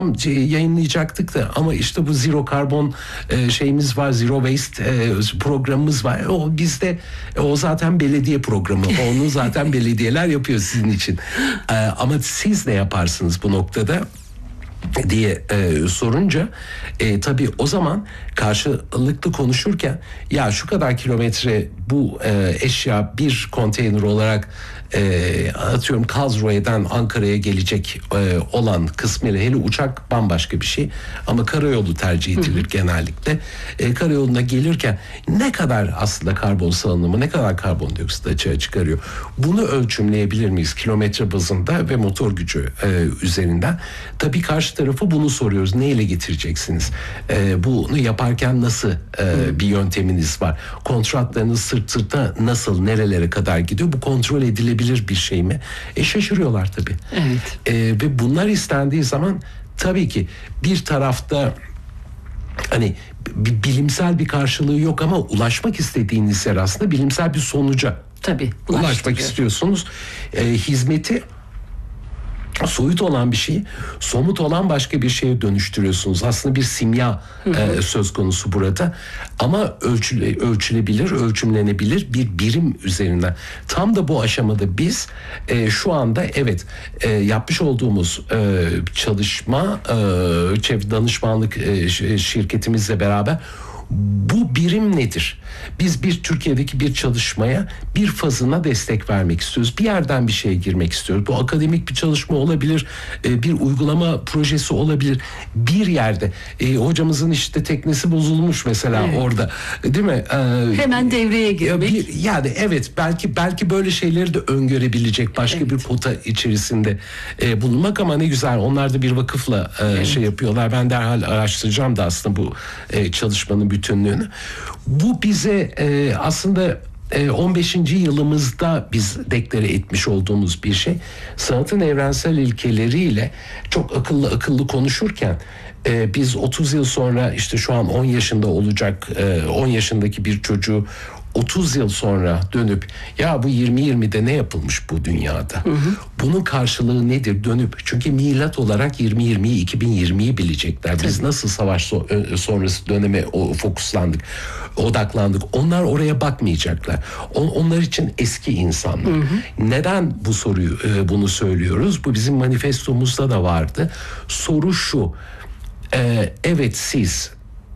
yayınlayacaktık da ama işte bu zero karbon şeyimiz var, zero waste programımız var. O bizde o zaten belediye programı. Onu zaten belediyeler yapıyor sizin için. Ama siz ne yaparsınız bu noktada diye sorunca tabii o zaman karşılıklı konuşurken ya şu kadar kilometre bu eşya bir konteyner olarak atıyorum Karlsruhe'den Ankara'ya gelecek olan kısmıyla, hele uçak bambaşka bir şey ama karayolu tercih edilir genellikle. Karayoluna gelirken ne kadar aslında karbon salınımı, ne kadar karbondioksit açığa çıkarıyor? Bunu ölçümleyebilir miyiz kilometre bazında ve motor gücü üzerinden? Tabii karşı tarafı bunu soruyoruz. Neyle getireceksiniz? Bunu yaparken nasıl bir yönteminiz var? Kontratlarınız sırt sırta nasıl, nerelere kadar gidiyor? Bu kontrol edilebilir bir şey mi? Şaşırıyorlar tabii. Evet. Ve bunlar istendiği zaman tabii ki bir tarafta hani bilimsel bir karşılığı yok ama ulaşmak istediğiniz yer aslında bilimsel bir sonuca Tabii, ulaşmak istiyorsunuz. Hizmeti soyut olan bir şeyi somut olan başka bir şeye dönüştürüyorsunuz. Aslında bir simya söz konusu burada. Ama ölçülebilir, ölçümlenebilir bir birim üzerinden. Tam da bu aşamada biz şu anda evet yapmış olduğumuz çalışma çevre danışmanlık şirketimizle beraber bu birim nedir? Biz Türkiye'deki bir çalışmaya bir fazına destek vermek istiyoruz. Bir yerden bir şeye girmek istiyoruz. Bu akademik bir çalışma olabilir, bir uygulama projesi olabilir. Bir yerde hocamızın işte teknesi bozulmuş mesela orada, değil mi? Hemen devreye girmek. Yani evet belki böyle şeyleri de öngörebilecek başka bir pota içerisinde bulunmak ama ne güzel. Onlar da bir vakıfla şey yapıyorlar. Ben derhal araştıracağım da aslında bu çalışmanın bütünlüğünü. Bu bize aslında 15. yılımızda biz deklare etmiş olduğumuz bir şey. Sanatın evrensel ilkeleriyle çok akıllı konuşurken biz 30 yıl sonra işte şu an 10 yaşında olacak 10 yaşındaki bir çocuğu 30 yıl sonra dönüp ya bu 2020'de ne yapılmış bu dünyada? Bunun karşılığı nedir dönüp? Çünkü milat olarak 2020'yi 2020'yi bilecekler. Biz nasıl savaş sonrası döneme fokuslandık, odaklandık. Onlar oraya bakmayacaklar. Onlar için eski insanlar. Neden bu soruyu bunu söylüyoruz? Bu bizim manifestomuzda da vardı. Soru şu. Evet siz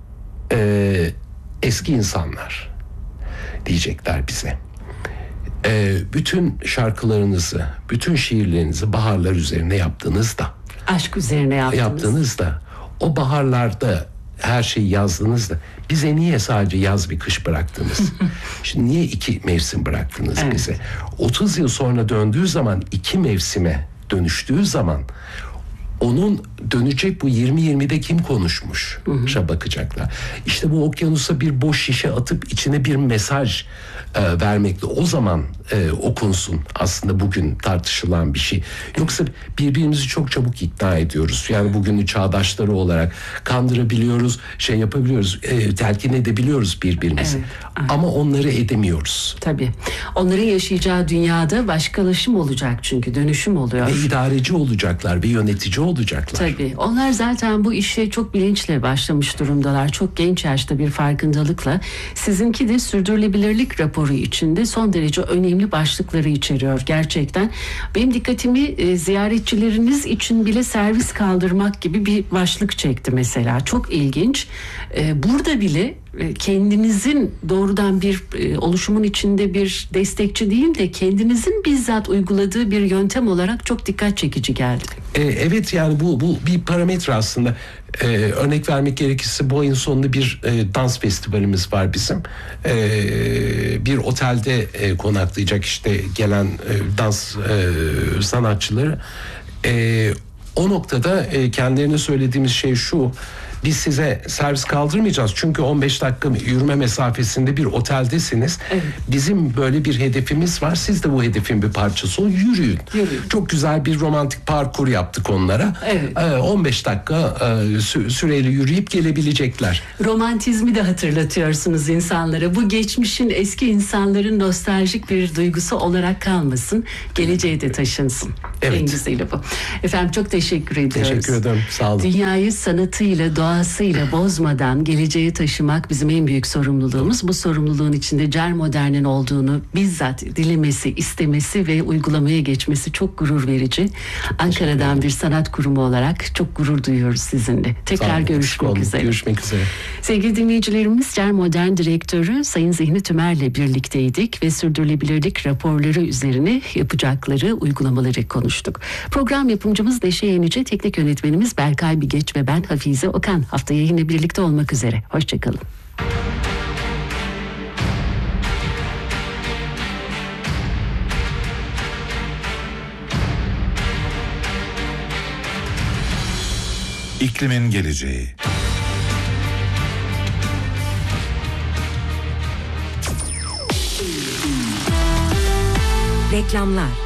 eski insanlar diyecekler bize. Bütün şarkılarınızı, bütün şiirlerinizi baharlar üzerine yaptığınızda, aşk üzerine yaptığınızda, o baharlarda her şeyi yazdığınızda bize niye sadece yaz ve kış bıraktınız? Şimdi niye 2 mevsim bıraktınız bize? 30 yıl sonra döndüğü zaman 2 mevsime dönüştüğü zaman onun dönecek bu 2020'de kim konuşmuş? Bakacaklar. İşte bu okyanusa bir boş şişe atıp içine bir mesaj vermekle o zaman okunsun aslında bugün tartışılan bir şey. Yoksa birbirimizi çok çabuk ikna ediyoruz. Yani bugünün çağdaşları olarak kandırabiliyoruz, şey yapabiliyoruz, telkin edebiliyoruz birbirimizi. Ama onları edemiyoruz. Tabii. Onların yaşayacağı dünyada başkalaşım olacak çünkü dönüşüm oluyor. Ve idareci olacaklar ve yönetici olacaklar. Tabii. Onlar zaten bu işe çok bilinçle başlamış durumdalar. Çok genç yaşta bir farkındalıkla. Sizinki de sürdürülebilirlik raporu içinde son derece önemli başlıkları içeriyor gerçekten. Benim dikkatimi ziyaretçileriniz için bile servis kaldırmak gibi bir başlık çekti mesela. Çok ilginç. Burada bile kendinizin doğrudan bir oluşumun içinde bir destekçi değil de kendinizin bizzat uyguladığı bir yöntem olarak çok dikkat çekici geldi. Evet yani bu bir parametre aslında. Örnek vermek gerekirse bu ayın sonunda bir dans festivalimiz var bizim. Bir otelde konaklayacak işte gelen dans sanatçıları. O noktada kendilerine söylediğimiz şey şu: biz size servis kaldırmayacağız. Çünkü 15 dakika yürüme mesafesinde bir oteldesiniz. Evet. Bizim böyle bir hedefimiz var. Siz de bu hedefin bir parçası olun. Yürüyün. Çok güzel bir romantik parkur yaptık onlara. Evet. 15 dakika süreyle yürüyüp gelebilecekler. Romantizmi de hatırlatıyorsunuz insanlara. Bu geçmişin, eski insanların nostaljik bir duygusu olarak kalmasın. Geleceğe de taşınsın. Evet. En güzeli bu. Efendim çok teşekkür ediyoruz. Teşekkür ederim. Sağ olun. Dünyayı sanatıyla, doğasıyla bozmadan geleceğe taşımak bizim en büyük sorumluluğumuz. Bu sorumluluğun içinde Cer Modern'in olduğunu bizzat dilemesi, istemesi ve uygulamaya geçmesi çok gurur verici. Ankara'dan bir sanat kurumu olarak çok gurur duyuyoruz sizinle. Tekrar görüşmek üzere. Görüşmek üzere. Sevgili dinleyicilerimiz, Cer Modern Direktörü Sayın Zihni Tümer'le birlikteydik ve sürdürülebilirlik raporları üzerine yapacakları uygulamaları konuştuk. Program yapımcımız Neşe Yenici, teknik yönetmenimiz Berkay Bigeç ve ben Hafize Okan. Haftaya yine birlikte olmak üzere. Hoşçakalın. İklimin geleceği. Reklamlar.